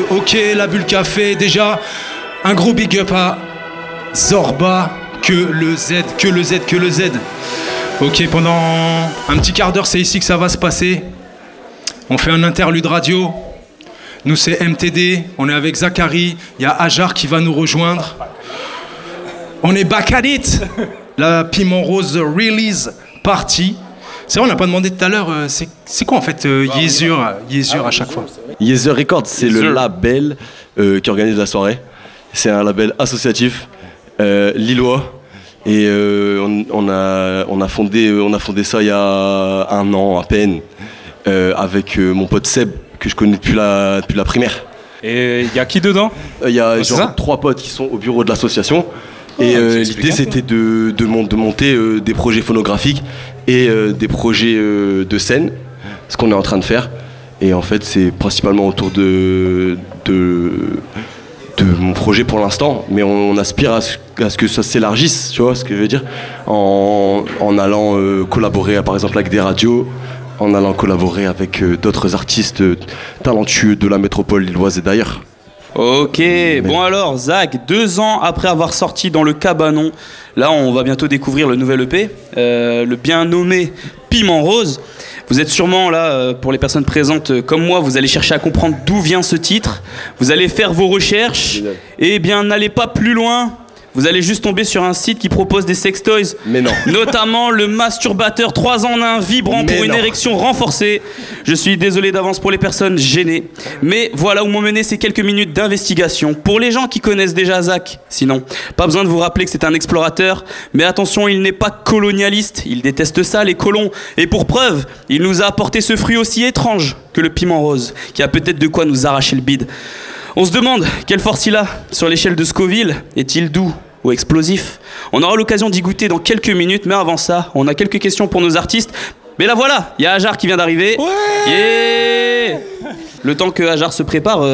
Ok, la bulle café, déjà, un gros big up à Zorba, que le Z. Ok, pendant un petit quart d'heure, c'est ici que ça va se passer. On fait un interlude radio. Nous, c'est MTD, on est avec Zachary, il y a Ajar qui va nous rejoindre. On est back at it. La Piment Rose Release Party. C'est vrai, on n'a pas demandé tout à l'heure, c'est quoi en fait Yezur à chaque fois? Yezur Records, c'est le label qui organise la soirée. C'est un label associatif lillois. Et on a fondé ça il y a 1 an à peine avec mon pote Seb, que je connais depuis la primaire. Et il y a qui dedans? Il y a genre 3 potes qui sont au bureau de l'association. Et l'idée c'était de monter des projets phonographiques et des projets de scène, ce qu'on est en train de faire. Et en fait c'est principalement autour de mon projet pour l'instant, mais on aspire à ce que ça s'élargisse, tu vois ce que je veux dire, en allant collaborer par exemple avec des radios, en allant collaborer avec d'autres artistes talentueux de la métropole lilloise et d'ailleurs. Ok, bon alors Zach, 2 ans après avoir sorti dans le cabanon, là on va bientôt découvrir le nouvel EP, le bien nommé Piment Rose. Vous êtes sûrement là, pour les personnes présentes comme moi, vous allez chercher à comprendre d'où vient ce titre, vous allez faire vos recherches, et bien n'allez pas plus loin. Vous allez juste tomber sur un site qui propose des sextoys. Mais non. Notamment le masturbateur 3 en 1 vibrant pour une érection renforcée. Je suis désolé d'avance pour les personnes gênées. Mais voilà où m'ont mené ces quelques minutes d'investigation. Pour les gens qui connaissent déjà Zach, sinon, pas besoin de vous rappeler que c'est un explorateur. Mais attention, il n'est pas colonialiste. Il déteste ça, les colons. Et pour preuve, il nous a apporté ce fruit aussi étrange que le piment rose, qui a peut-être de quoi nous arracher le bide. On se demande quelle force il a sur l'échelle de Scoville. Est-il doux ou explosif? On aura l'occasion d'y goûter dans quelques minutes, mais avant ça, on a quelques questions pour nos artistes. Mais là voilà, il y a Ajar qui vient d'arriver. Ouais. Yeah. Le temps que Ajar se prépare,